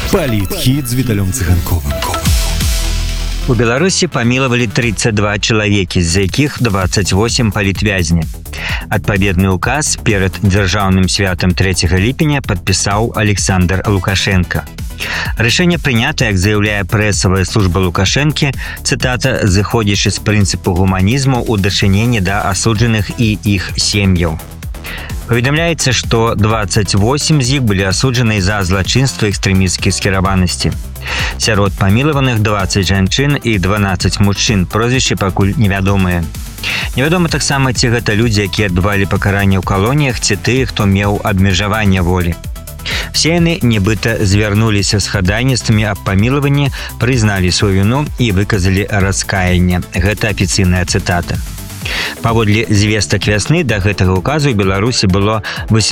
Палітхіт з Віталем Цыганковым. У Беларусі памілавалі 32 чалавекі, з якіх 28 палітвязні. Адпаведны указ перад дзяржаўным святам 3 ліпеня падпісаў Александр Лукашенко. Рашэнне прынята, як заяўляе прэсавая служба Лукашэнкі, цытата, зыходзячы з прынцыпу гуманізму ў дачыненні да асуджаных і іх сем'яў. Паведамляецца, што 28 з іх былі асуджаны за злачынства экстрэмісцкай скіраванасці. Сярод памілаваных 20 жанчын і 12 мужчын, прозвішчы пакуль невядомыя. Невядома таксама, ці гэта людзі, якія адбывалі пакаранне ў калоніях, ці тыя, хто меў абмежаванне волі. Все яны нібыта звярнуліся з хадайніцтвамі аб памілаванні, прызналі сваю віну і выказалі раскаянне. Гэта афіцыйная цытата. Паводле звестак вясны да гэтага указу ў Беларусі было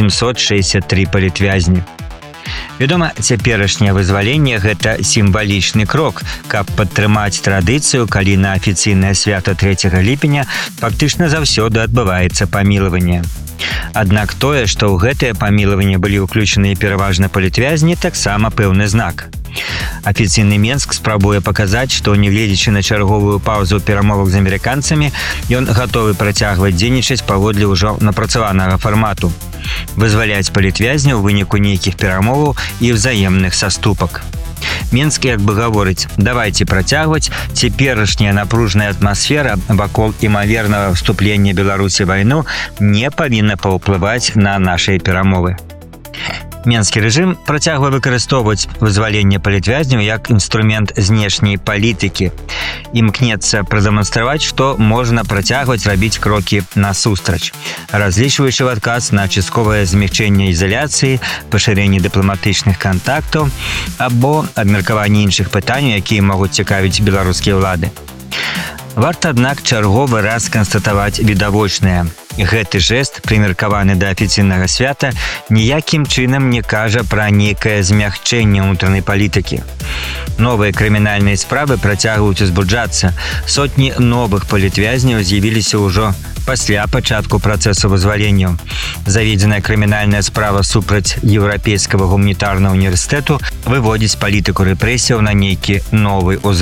863 палітвязні. Вядома, цяперашняе вызваленне – гэта сімвалічны крок, каб падтрымаць традыцыю, калі на афіцыйнае свята 3 ліпеня фактычна заўсёды адбываецца памілаванне. Аднак тое, што ў гэтае памілаванне былі ўключаныя пераважна палітвязні, таксама пэўны знак. Афіцыйны Менск спрабуе паказаць, што, нягледзячы на чарговую паўзу перамовах з амерыканцамі, ён гатовы працягваць дзейнічаць паводле ўжо напрацаванага фармату. Вызваляць палітвязняў у выніку нейкіх перамоваў і ўзаемных саступак. Менск як бы гаворыць: давайце працягваць, цяперашняя напружная атмасфера вакол імавернага вступлення Беларусі ў вайну не павінна паўплываць на нашыя перамовы. Менскі рэжым працягвае выкарыстоўваць вызваленне палітвязняў як інструмент знешняй палітыкі. Імкнецца прадэманстраваць, што можна працягваць рабіць крокі насустрач, разлічваючы ў адказ на частковае змягчэнне ізаляцыі, пашырэнне дыпламатычных кантактаў або абмеркаванне іншых пытанняў, якія могуць цікавіць беларускія ўлады. Варта, аднак, чарговы раз канстатаваць відавочнае. Гэты жэст, прымеркаваны да афіцыйнага свята, ніякім чынам не кажа пра нейкае змягчэнне ўнутранай палітыкі. Новыя крымінальныя справы працягваюць узбуджацца. Сотні новых палітвязняў з'явіліся ўжо пасля пачатку працэсу вызваленняў. Заведзеная крымінальная справа супраць Еўрапейскага гуманітарнага універсітэту выводзіць палітыку рэпрэсіяў на нейкі новы ўзровень.